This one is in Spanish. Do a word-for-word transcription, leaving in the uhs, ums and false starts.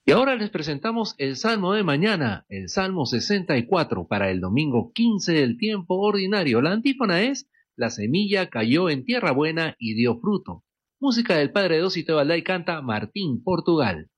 Y ahora les presentamos el Salmo de mañana, el Salmo sesenta y cuatro para el domingo quince del tiempo ordinario. La antífona es: la semilla cayó en tierra buena y dio fruto. Música del padre Dosito Balday, canta Martín Portugal.